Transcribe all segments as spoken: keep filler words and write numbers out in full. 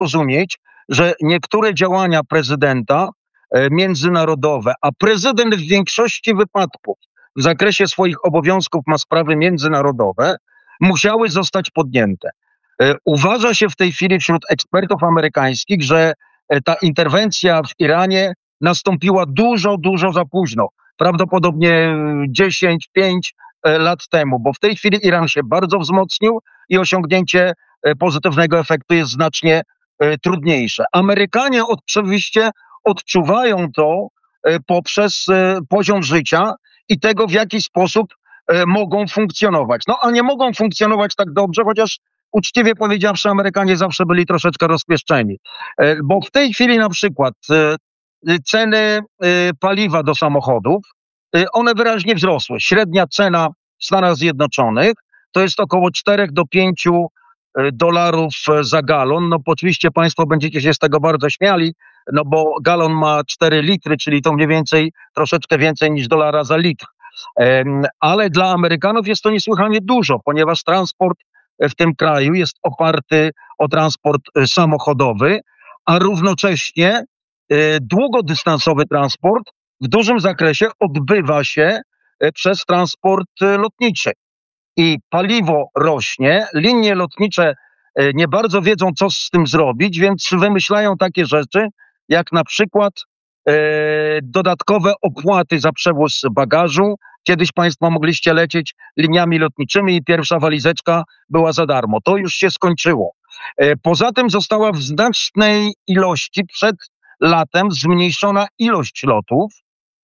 rozumieć, że niektóre działania prezydenta e, międzynarodowe, a prezydent w większości wypadków w zakresie swoich obowiązków ma sprawy międzynarodowe, musiały zostać podjęte. E, Uważa się w tej chwili wśród ekspertów amerykańskich, że e, ta interwencja w Iranie nastąpiła dużo, dużo za późno. Prawdopodobnie e, dziesięć, pięć e, lat temu, bo w tej chwili Iran się bardzo wzmocnił i osiągnięcie e, pozytywnego efektu jest znacznie e, trudniejsze. Amerykanie oczywiście odczuwają to e, poprzez e, poziom życia i tego, w jaki sposób e, mogą funkcjonować. No a nie mogą funkcjonować tak dobrze, chociaż uczciwie powiedziawszy, Amerykanie zawsze byli troszeczkę rozpieszczeni. E, Bo w tej chwili na przykład e, e, ceny e, paliwa do samochodów, e, one wyraźnie wzrosły. Średnia cena w Stanach Zjednoczonych to jest około cztery do pięciu e, dolarów e, za galon. No bo oczywiście Państwo będziecie się z tego bardzo śmiali, no bo galon ma cztery litry, czyli to mniej więcej troszeczkę więcej niż dolara za litr. Em, Ale dla Amerykanów jest to niesłychanie dużo, ponieważ transport w tym kraju jest oparty o transport e, samochodowy, a równocześnie e, długodystansowy transport w dużym zakresie odbywa się e, przez transport e, lotniczy. I paliwo rośnie, linie lotnicze e, nie bardzo wiedzą, co z tym zrobić, więc wymyślają takie rzeczy, jak na przykład e, dodatkowe opłaty za przewóz bagażu. Kiedyś Państwo mogliście lecieć liniami lotniczymi i pierwsza walizeczka była za darmo. To już się skończyło. E, Poza tym została w znacznej ilości przed latem zmniejszona ilość lotów,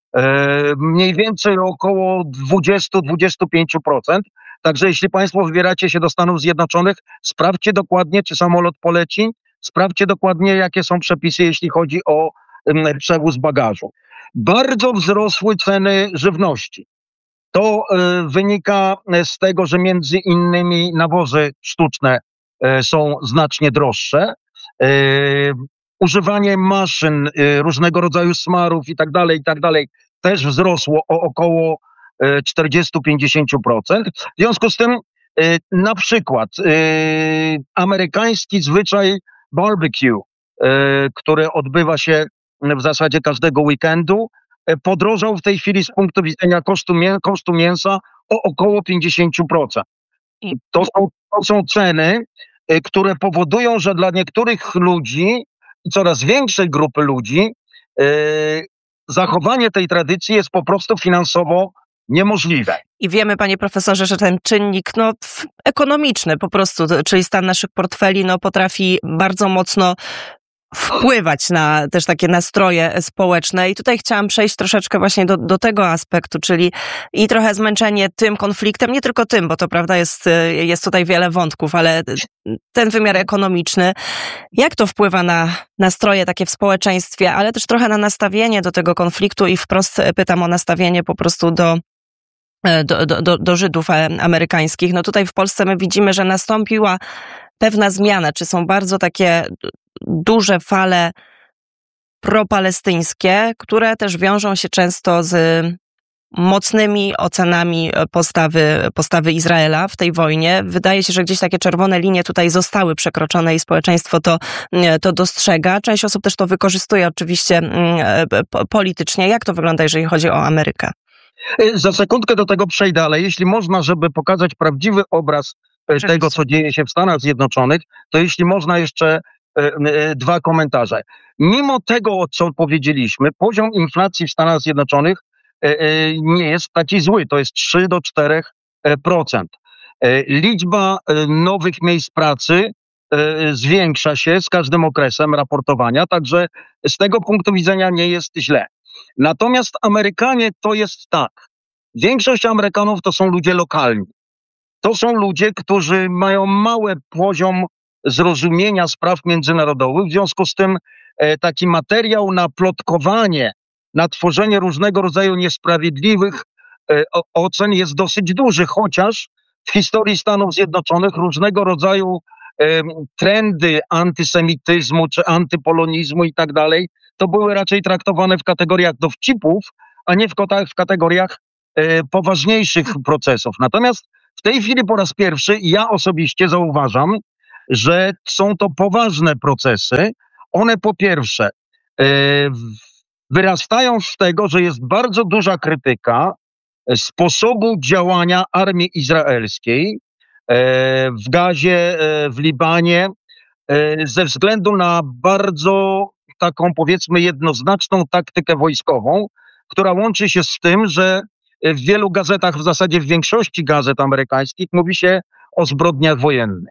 e, mniej więcej około dwadzieścia do dwudziestu pięciu procent. Także jeśli Państwo wybieracie się do Stanów Zjednoczonych, sprawdźcie dokładnie, czy samolot poleci, sprawdźcie dokładnie, jakie są przepisy, jeśli chodzi o em, przewóz bagażu. Bardzo wzrosły ceny żywności. To e, wynika z tego, że między innymi nawozy sztuczne e, są znacznie droższe. E, Używanie maszyn, e, różnego rodzaju smarów i tak dalej, i tak dalej też wzrosło o około e, czterdzieści do pięćdziesięciu procent. W związku z tym e, na przykład e, amerykański zwyczaj barbecue, e, który odbywa się w zasadzie każdego weekendu, e, podrożał w tej chwili z punktu widzenia kosztu, mię- kosztu mięsa o około pięćdziesiąt procent. I to są, to są ceny, e, które powodują, że dla niektórych ludzi, coraz większej grupy ludzi, e, zachowanie tej tradycji jest po prostu finansowo niemożliwe. I wiemy, panie profesorze, że ten czynnik no, f- ekonomiczny po prostu, t- czyli stan naszych portfeli, no, potrafi bardzo mocno wpływać na też takie nastroje społeczne. I tutaj chciałam przejść troszeczkę właśnie do, do tego aspektu, czyli i trochę zmęczenie tym konfliktem, nie tylko tym, bo to prawda jest, jest tutaj wiele wątków, ale ten wymiar ekonomiczny, jak to wpływa na nastroje takie w społeczeństwie, ale też trochę na nastawienie do tego konfliktu i wprost pytam o nastawienie po prostu do Do, do, do, do Żydów amerykańskich. No tutaj w Polsce my widzimy, że nastąpiła pewna zmiana, czy są bardzo takie duże fale propalestyńskie, które też wiążą się często z mocnymi ocenami postawy, postawy Izraela w tej wojnie. Wydaje się, że gdzieś takie czerwone linie tutaj zostały przekroczone i społeczeństwo to, to dostrzega. Część osób też to wykorzystuje oczywiście politycznie. Jak to wygląda, jeżeli chodzi o Amerykę? Za sekundkę do tego przejdę, ale jeśli można, żeby pokazać prawdziwy obraz e, Oczywiście. tego, co dzieje się w Stanach Zjednoczonych, to jeśli można jeszcze e, e, dwa komentarze. Mimo tego, co powiedzieliśmy, poziom inflacji w Stanach Zjednoczonych e, e, nie jest taki zły. To jest trzy do czterech procent. E, Liczba e, nowych miejsc pracy e, zwiększa się z każdym okresem raportowania, także z tego punktu widzenia nie jest źle. Natomiast Amerykanie to jest tak. Większość Amerykanów to są ludzie lokalni. To są ludzie, którzy mają mały poziom zrozumienia spraw międzynarodowych. W związku z tym e, taki materiał na plotkowanie, na tworzenie różnego rodzaju niesprawiedliwych e, o- ocen jest dosyć duży, chociaż w historii Stanów Zjednoczonych różnego rodzaju em, trendy antysemityzmu czy antypolonizmu i tak dalej, to były raczej traktowane w kategoriach dowcipów, a nie w, kota- w kategoriach e, poważniejszych procesów. Natomiast w tej chwili po raz pierwszy ja osobiście zauważam, że są to poważne procesy. One po pierwsze wyrastają z tego, że jest bardzo duża krytyka sposobu działania armii izraelskiej w Gazie, w Libanie, ze względu na bardzo taką, powiedzmy, jednoznaczną taktykę wojskową, która łączy się z tym, że w wielu gazetach, w zasadzie w większości gazet amerykańskich mówi się o zbrodniach wojennych.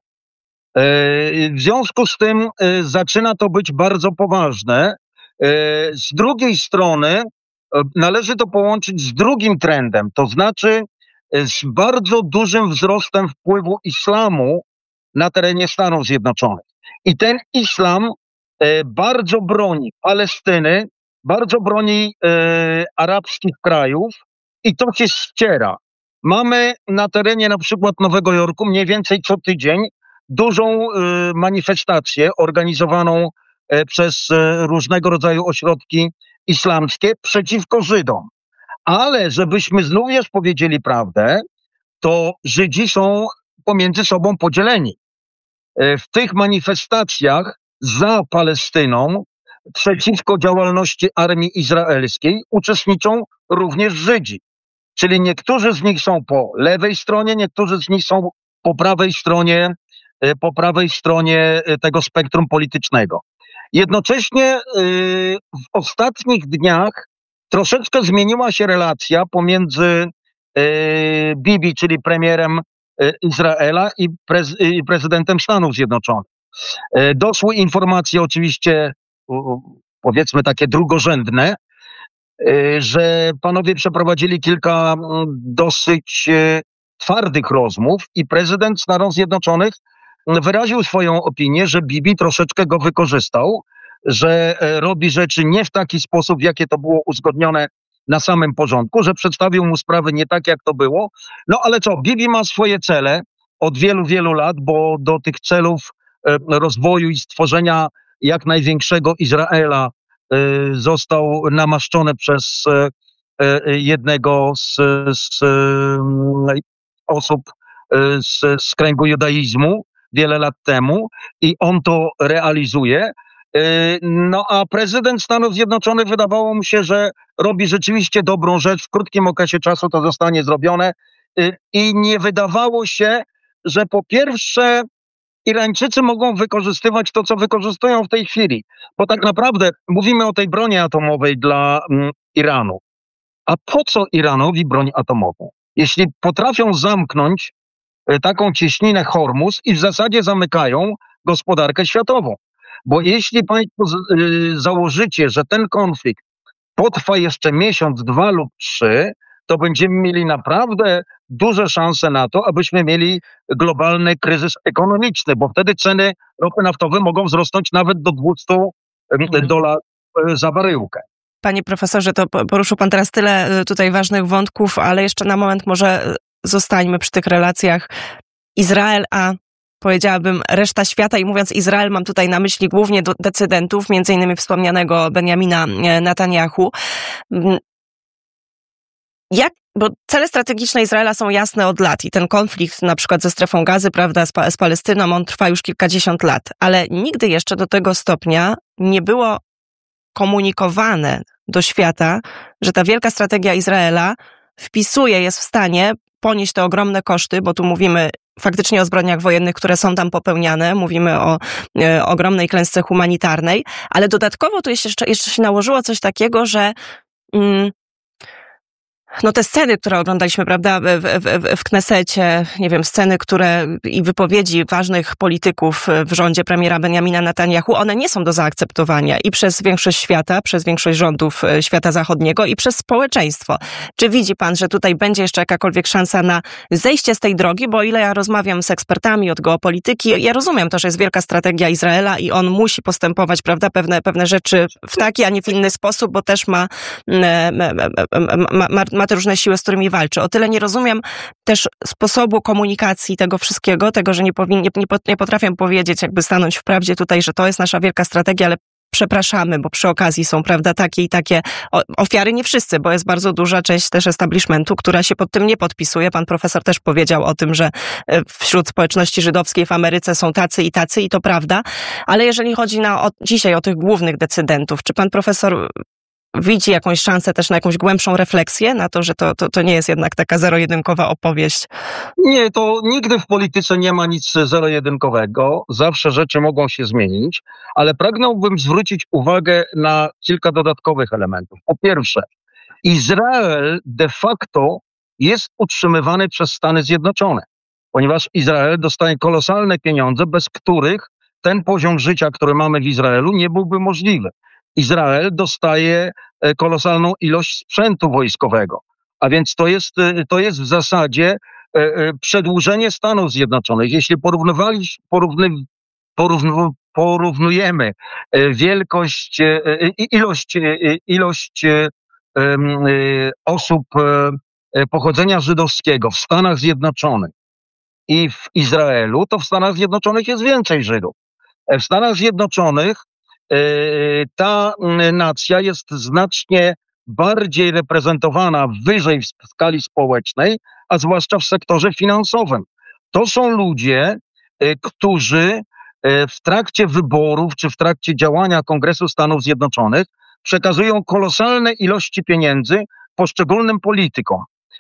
W związku z tym zaczyna to być bardzo poważne. Z drugiej strony należy to połączyć z drugim trendem, to znaczy z bardzo dużym wzrostem wpływu islamu na terenie Stanów Zjednoczonych. I ten islam bardzo broni Palestyny, bardzo broni e, arabskich krajów i to się ściera. Mamy na terenie na przykład Nowego Jorku mniej więcej co tydzień dużą e, manifestację organizowaną e, przez e, różnego rodzaju ośrodki islamskie przeciwko Żydom. Ale żebyśmy znów już powiedzieli prawdę, to Żydzi są pomiędzy sobą podzieleni. E, w tych manifestacjach za Palestyną, przeciwko działalności armii izraelskiej uczestniczą również Żydzi. Czyli niektórzy z nich są po lewej stronie, niektórzy z nich są po prawej stronie, po prawej stronie tego spektrum politycznego. Jednocześnie w ostatnich dniach troszeczkę zmieniła się relacja pomiędzy Bibi, czyli premierem Izraela i, prez, i prezydentem Stanów Zjednoczonych. Doszły informacje oczywiście, powiedzmy takie drugorzędne, że panowie przeprowadzili kilka dosyć twardych rozmów i prezydent Stanów Zjednoczonych wyraził swoją opinię, że Bibi troszeczkę go wykorzystał, że robi rzeczy nie w taki sposób, w jaki to było uzgodnione na samym porządku, że przedstawił mu sprawy nie tak, jak to było. No ale co, Bibi ma swoje cele od wielu, wielu lat, bo do tych celów rozwoju i stworzenia jak największego Izraela został namaszczony przez jednego z, z osób z, z kręgu judaizmu wiele lat temu i on to realizuje. No a prezydent Stanów Zjednoczonych wydawało mu się, że robi rzeczywiście dobrą rzecz, w krótkim okresie czasu to zostanie zrobione i nie wydawało się, że po pierwsze Irańczycy mogą wykorzystywać to, co wykorzystują w tej chwili. Bo tak naprawdę mówimy o tej broni atomowej dla mm, Iranu. A po co Iranowi broń atomową? Jeśli potrafią zamknąć y, taką cieśninę Hormuz i w zasadzie zamykają gospodarkę światową. Bo jeśli państwo z, y, założycie, że ten konflikt potrwa jeszcze miesiąc, dwa lub trzy, to będziemy mieli naprawdę duże szanse na to, abyśmy mieli globalny kryzys ekonomiczny, bo wtedy ceny ropy naftowej mogą wzrosnąć nawet do dwieście dolarów za baryłkę. Panie profesorze, to poruszył pan teraz tyle tutaj ważnych wątków, ale jeszcze na moment może zostańmy przy tych relacjach Izrael, a powiedziałabym reszta świata i mówiąc Izrael mam tutaj na myśli głównie decydentów, między innymi wspomnianego Benjamina Netanyahu. Jak, bo cele strategiczne Izraela są jasne od lat i ten konflikt na przykład ze strefą Gazy, prawda, z, pa, z Palestyną, on trwa już kilkadziesiąt lat, ale nigdy jeszcze do tego stopnia nie było komunikowane do świata, że ta wielka strategia Izraela wpisuje, jest w stanie ponieść te ogromne koszty, bo tu mówimy faktycznie o zbrodniach wojennych, które są tam popełniane, mówimy o e, ogromnej klęsce humanitarnej, ale dodatkowo tu jeszcze, jeszcze się nałożyło coś takiego, że mm, no te sceny, które oglądaliśmy, prawda, w, w, w Knesecie, nie wiem, sceny, które i wypowiedzi ważnych polityków w rządzie premiera Benjamina Netanyahu, one nie są do zaakceptowania i przez większość świata, przez większość rządów świata zachodniego i przez społeczeństwo. Czy widzi pan, że tutaj będzie jeszcze jakakolwiek szansa na zejście z tej drogi? Bo o ile ja rozmawiam z ekspertami od geopolityki, ja rozumiem to, że jest wielka strategia Izraela i on musi postępować, prawda, pewne, pewne rzeczy w taki, a nie w inny sposób, bo też ma, ma, ma, ma, ma te różne siły, z którymi walczy. O tyle nie rozumiem też sposobu komunikacji tego wszystkiego, tego, że nie, powin, nie, nie potrafię powiedzieć, jakby stanąć w prawdzie tutaj, że to jest nasza wielka strategia, ale przepraszamy, bo przy okazji są, prawda, takie i takie ofiary, nie wszyscy, bo jest bardzo duża część też establishmentu, która się pod tym nie podpisuje. Pan profesor też powiedział o tym, że wśród społeczności żydowskiej w Ameryce są tacy i tacy i to prawda, ale jeżeli chodzi na, o, dzisiaj o tych głównych decydentów, czy pan profesor widzi jakąś szansę też na jakąś głębszą refleksję, na to, że to, to, to nie jest jednak taka zero-jedynkowa opowieść? Nie, to nigdy w polityce nie ma nic zero-jedynkowego. Zawsze rzeczy mogą się zmienić, ale pragnąłbym zwrócić uwagę na kilka dodatkowych elementów. Po pierwsze, Izrael de facto jest utrzymywany przez Stany Zjednoczone, ponieważ Izrael dostaje kolosalne pieniądze, bez których ten poziom życia, który mamy w Izraelu, nie byłby możliwy. Izrael dostaje kolosalną ilość sprzętu wojskowego, a więc to jest, to jest w zasadzie przedłużenie Stanów Zjednoczonych. Jeśli porównywali, porówny, porównu, porównujemy wielkość, ilość, ilość osób pochodzenia żydowskiego w Stanach Zjednoczonych i w Izraelu, to w Stanach Zjednoczonych jest więcej Żydów. W Stanach Zjednoczonych ta nacja jest znacznie bardziej reprezentowana wyżej w skali społecznej, a zwłaszcza w sektorze finansowym. To są ludzie, którzy w trakcie wyborów czy w trakcie działania Kongresu Stanów Zjednoczonych przekazują kolosalne ilości pieniędzy poszczególnym politykom.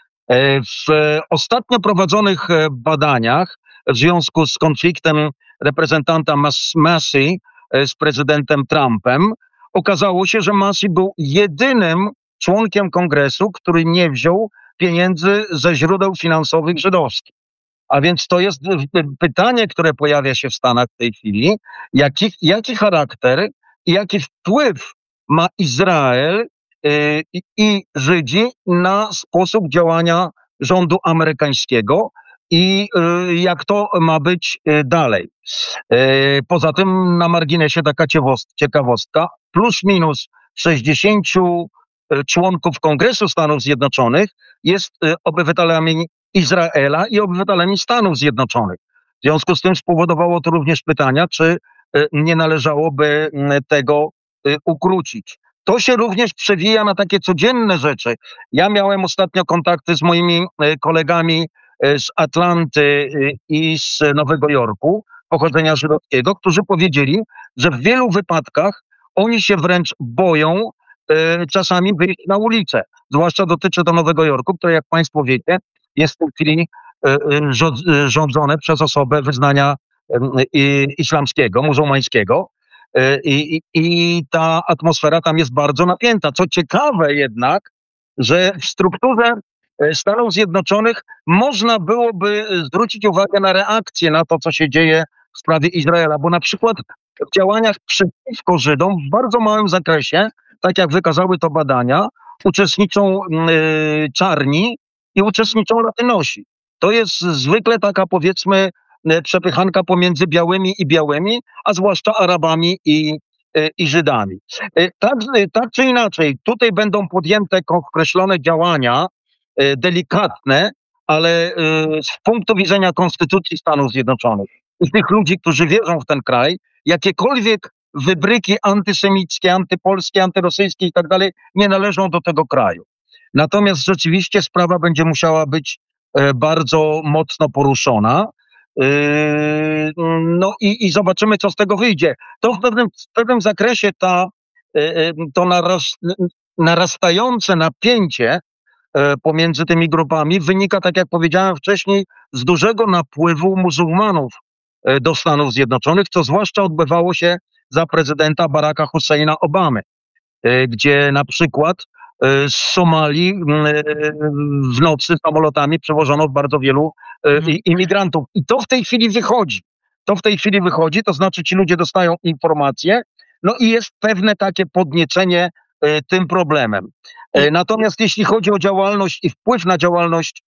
W ostatnio prowadzonych badaniach w związku z konfliktem reprezentanta Massey z prezydentem Trumpem okazało się, że Massey był jedynym członkiem Kongresu, który nie wziął pieniędzy ze źródeł finansowych żydowskich. A więc to jest pytanie, które pojawia się w Stanach w tej chwili, jaki, jaki charakter i jaki wpływ ma Izrael yy, i Żydzi na sposób działania rządu amerykańskiego i yy, jak to ma być yy, dalej. Yy, poza tym na marginesie taka ciekawostka, plus minus sześćdziesięciu członków Kongresu Stanów Zjednoczonych jest yy, obywatelami Izraela i obywatelami Stanów Zjednoczonych. W związku z tym spowodowało to również pytania, czy nie należałoby tego ukrócić. To się również przewija na takie codzienne rzeczy. Ja miałem ostatnio kontakty z moimi kolegami z Atlanty i z Nowego Jorku, pochodzenia żydowskiego, którzy powiedzieli, że w wielu wypadkach oni się wręcz boją czasami wyjść na ulicę. Zwłaszcza dotyczy to Nowego Jorku, które, jak państwo wiecie, jest w tej chwili rządzone przez osobę wyznania islamskiego, muzułmańskiego i, i, i ta atmosfera tam jest bardzo napięta. Co ciekawe jednak, że w strukturze Stanów Zjednoczonych można byłoby zwrócić uwagę na reakcję na to, co się dzieje w sprawie Izraela, bo na przykład w działaniach przeciwko Żydom w bardzo małym zakresie, tak jak wykazały to badania, uczestniczą yy, czarni i uczestniczą Latynosi. To jest zwykle taka, powiedzmy, przepychanka pomiędzy białymi i białymi, a zwłaszcza Arabami i, i Żydami. Tak, tak czy inaczej, tutaj będą podjęte określone działania delikatne, ale z punktu widzenia Konstytucji Stanów Zjednoczonych i tych ludzi, którzy wierzą w ten kraj, jakiekolwiek wybryki antysemickie, antypolskie, antyrosyjskie i tak dalej nie należą do tego kraju. Natomiast rzeczywiście sprawa będzie musiała być bardzo mocno poruszona. No i, i zobaczymy, co z tego wyjdzie. To w pewnym, w pewnym zakresie ta, to naraz, narastające napięcie pomiędzy tymi grupami wynika, tak jak powiedziałem wcześniej, z dużego napływu muzułmanów do Stanów Zjednoczonych, co zwłaszcza odbywało się za prezydenta Baracka Husseina Obamy, gdzie na przykład z Somalii w nocy samolotami przewożono bardzo wielu imigrantów. I to w tej chwili wychodzi. To w tej chwili wychodzi, to znaczy ci ludzie dostają informacje, no i jest pewne takie podniecenie tym problemem. Natomiast jeśli chodzi o działalność i wpływ na działalność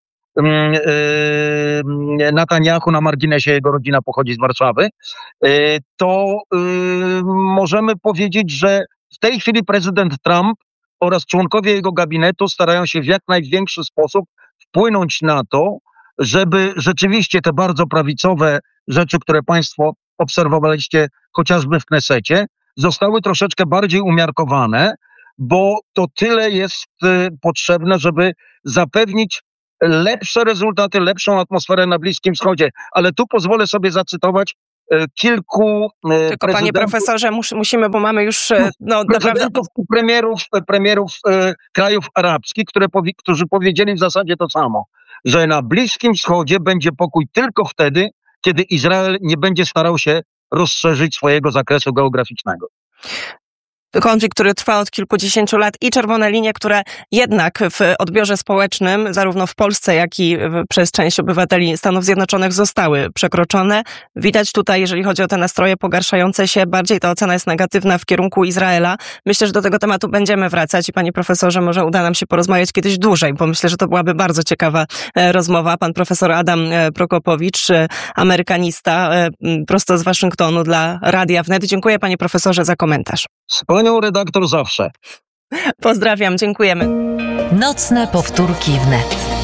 Netanyahu, na marginesie jego rodzina pochodzi z Warszawy, to możemy powiedzieć, że w tej chwili prezydent Trump oraz członkowie jego gabinetu starają się w jak największy sposób wpłynąć na to, żeby rzeczywiście te bardzo prawicowe rzeczy, które państwo obserwowaliście chociażby w Knesecie, zostały troszeczkę bardziej umiarkowane, bo to tyle jest y, potrzebne, żeby zapewnić lepsze rezultaty, lepszą atmosferę na Bliskim Wschodzie. Ale tu pozwolę sobie zacytować y, kilku y, Tylko panie profesorze, mus, musimy, bo mamy już y, no, naprawdę... i premierów, premierów y, krajów arabskich, które powi- którzy powiedzieli w zasadzie to samo, że na Bliskim Wschodzie będzie pokój tylko wtedy, kiedy Izrael nie będzie starał się rozszerzyć swojego zakresu geograficznego. Konflikt, który trwa od kilkudziesięciu lat i czerwone linie, które jednak w odbiorze społecznym, zarówno w Polsce, jak i przez część obywateli Stanów Zjednoczonych zostały przekroczone. Widać tutaj, jeżeli chodzi o te nastroje pogarszające się, bardziej ta ocena jest negatywna w kierunku Izraela. Myślę, że do tego tematu będziemy wracać i panie profesorze, może uda nam się porozmawiać kiedyś dłużej, bo myślę, że to byłaby bardzo ciekawa rozmowa. Pan profesor Adam Prokopowicz, amerykanista, prosto z Waszyngtonu dla Radia Wnet. Dziękuję panie profesorze za komentarz. Z panią redaktor zawsze. Pozdrawiam, dziękujemy. Nocne powtórki wnet.